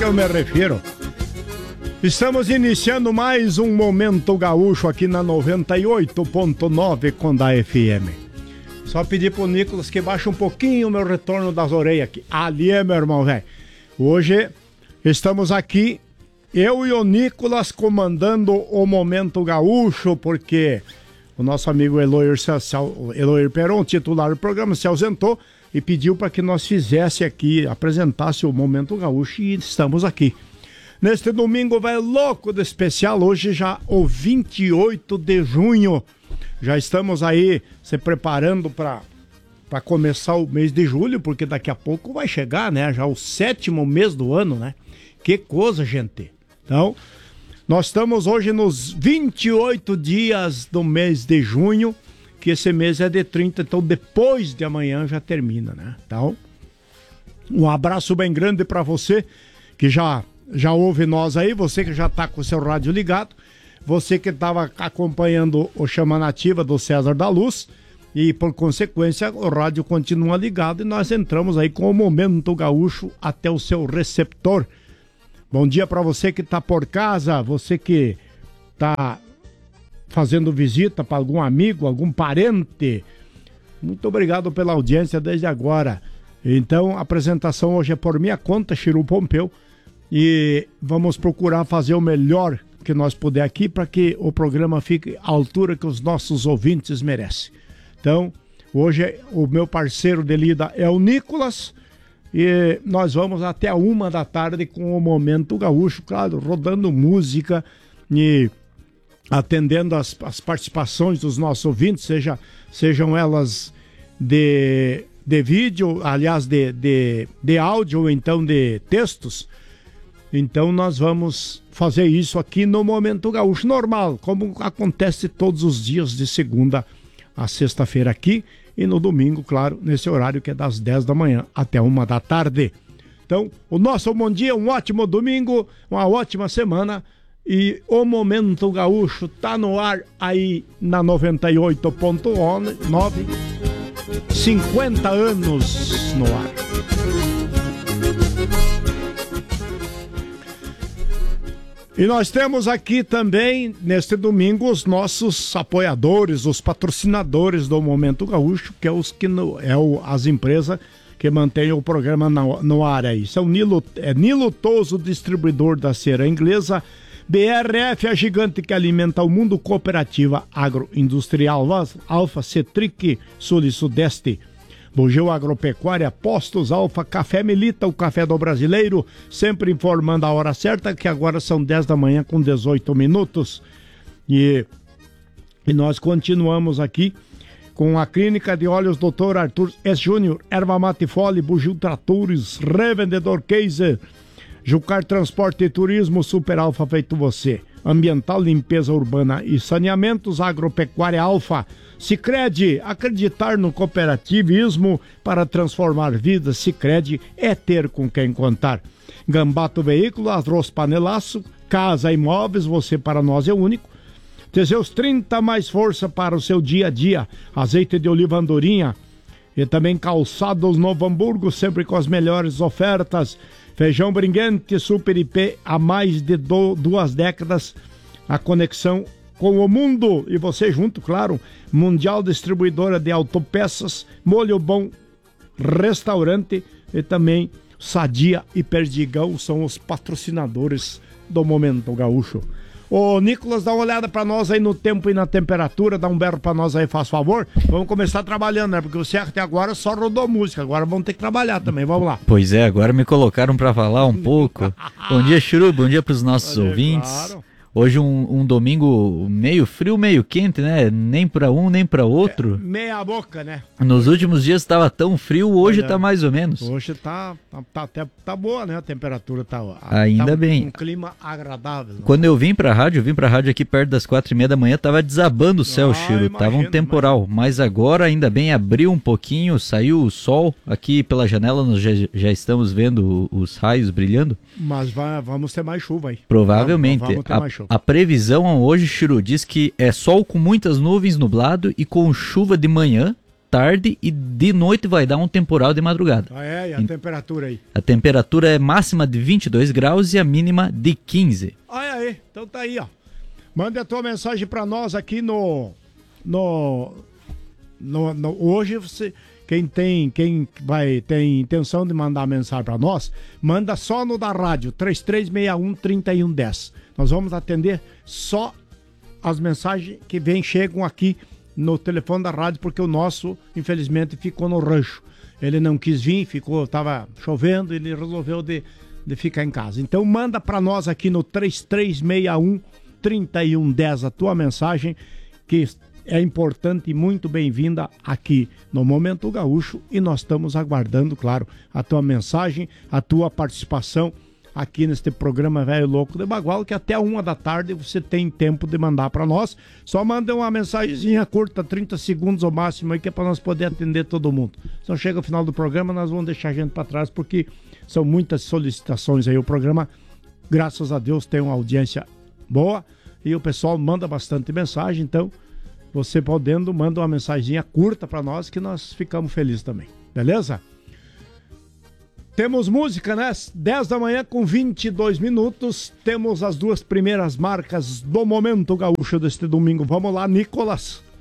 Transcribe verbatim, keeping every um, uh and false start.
eu me refiro. Estamos iniciando mais um Momento Gaúcho aqui na noventa e oito ponto nove com da F M. Só pedir pro Nicolas que baixe um pouquinho o meu retorno das orelhas aqui. Ali é, meu irmão, velho. Hoje estamos aqui, eu e o Nicolas comandando o Momento Gaúcho, porque o nosso amigo Eloir, Eloir Peron, titular do programa, se ausentou e pediu para que nós fizesse aqui, apresentasse o Momento Gaúcho, e estamos aqui. Neste domingo, velho, louco de especial, hoje já o vinte e oito de junho. Já estamos aí se preparando para para começar o mês de julho, porque daqui a pouco vai chegar, né? Já o sétimo mês do ano, né? Que coisa, gente. Então, nós estamos hoje nos vinte e oito dias do mês de junho, que esse mês é de trinta, então depois de amanhã já termina, né? Então, um abraço bem grande para você que já, já ouve nós aí, você que já tá com o seu rádio ligado, você que estava acompanhando o Chama Nativa do César da Luz, e por consequência o rádio continua ligado e nós entramos aí com o Momento Gaúcho até o seu receptor. Bom dia para você que está por casa, você que está fazendo visita para algum amigo, algum parente. Muito obrigado pela audiência desde agora. Então, a apresentação hoje é por minha conta, Chiru Pompeu, e vamos procurar fazer o melhor que nós puder aqui para que o programa fique à altura que os nossos ouvintes merecem. Então, hoje o meu parceiro de lida é o Nicolas, e nós vamos até a uma da tarde com o Momento Gaúcho, claro, rodando música e atendendo as, as participações dos nossos ouvintes, seja, sejam elas de, de vídeo, aliás, de, de, de áudio ou então de textos. Então nós vamos fazer isso aqui no Momento Gaúcho normal, como acontece todos os dias de segunda a sexta-feira aqui, e no domingo, claro, nesse horário que é das dez da manhã até uma da tarde. Então, o nosso bom dia, um ótimo domingo, uma ótima semana, e o Momento Gaúcho tá no ar aí na noventa e oito ponto nove, cinquenta anos no ar. E nós temos aqui também, neste domingo, os nossos apoiadores, os patrocinadores do Momento Gaúcho, que é, os que no, é o, as empresas que mantêm o programa no, no ar aí. São Nilo, é Nilo Toso, distribuidor da cera inglesa, B R F, a gigante que alimenta o mundo, Cooperativa Agroindustrial Alfa, Cetric, Sul e Sudeste, Bugio Agropecuária, Postos Alfa, Café Melita, o café do brasileiro, sempre informando a hora certa, que agora são dez da manhã com dezoito minutos. E, e nós continuamos aqui com a Clínica de Óleos doutor Arthur S. Júnior, Erva Mate Fole, Bugio Tratores, Revendedor Kaiser, Jucar Transporte e Turismo, Super Alfa Feito Você, Ambiental, Limpeza Urbana e Saneamentos, Agropecuária Alfa, Sicredi, acreditar no cooperativismo para transformar vidas. Sicredi é ter com quem contar. Gambato Veículo, Arroz Panelaço, Casa Imóveis, você para nós é único. Teseus trinta, mais força para o seu dia a dia. Azeite de oliva Andorinha e também Calçados Novo Hamburgo, sempre com as melhores ofertas. Feijão Bringuente, Super I P, há mais de do, duas décadas, a conexão com o mundo, e você junto, claro, Mundial Distribuidora de Autopeças, Molho Bom Restaurante e também Sadia e Perdigão são os patrocinadores do Momento Gaúcho. Ô Nicolas, dá uma olhada pra nós aí no tempo e na temperatura, dá um berro pra nós aí, faz favor. Vamos começar trabalhando, né? Porque você até agora só rodou música, agora vamos ter que trabalhar também, vamos lá. Pois é, agora me colocaram pra falar um pouco. Bom dia, Chiru, bom dia pros nossos Olha, ouvintes. Claro. Hoje um, um domingo meio frio, meio quente, né? Nem para um, nem para outro. É, meia boca, né? Nos últimos dias estava tão frio, hoje está mais ou menos. Hoje tá, tá, tá, até, tá boa, né? A temperatura tá... Ainda tá bem. Um clima agradável. Quando eu vim para a rádio, eu vim para a rádio aqui perto das quatro e meia da manhã, tava desabando o céu, ah, Chiro. Imagino, tava um temporal. Imagino. Mas agora, ainda bem, abriu um pouquinho, saiu o sol. Aqui pela janela nós já, já estamos vendo os raios brilhando. Mas vai, vamos ter mais chuva aí. Provavelmente. Vamos, vamos ter a, mais chuva. A previsão hoje, Chiru, diz que é sol com muitas nuvens, nublado e com chuva de manhã tarde e de noite vai dar um temporal de madrugada. Ah, é? E a e... temperatura aí? A temperatura é máxima de vinte e dois graus e a mínima de quinze. Ah, aí, então tá aí, ó. Mande a tua mensagem pra nós aqui no... no, no, no hoje você... Quem tem, quem vai tem intenção de mandar mensagem para nós, manda só no da rádio, três três seis um, três um um zero. Nós vamos atender só as mensagens que vêm, chegam aqui no telefone da rádio, porque o nosso, infelizmente, ficou no rancho. Ele não quis vir, ficou, tava chovendo, ele resolveu de, de ficar em casa. Então manda para nós aqui no três três seis um, três um um zero a tua mensagem, que é importante e muito bem-vinda aqui no Momento Gaúcho, e nós estamos aguardando, claro, a tua mensagem, a tua participação aqui neste programa Velho Louco de Bagual, que até uma da tarde você tem tempo de mandar para nós. Só manda uma mensagenzinha curta, trinta segundos ao máximo, aí, que é para nós poder atender todo mundo. Se não chega ao final do programa, nós vamos deixar a gente para trás, porque são muitas solicitações aí. O programa, graças a Deus, tem uma audiência boa e o pessoal manda bastante mensagem, então você podendo, manda uma mensaginha curta para nós, que nós ficamos felizes também. Beleza? Temos música, né? dez da manhã com vinte e dois minutos. Temos as duas primeiras marcas do Momento Gaúcho deste domingo. Vamos lá, Nicolas.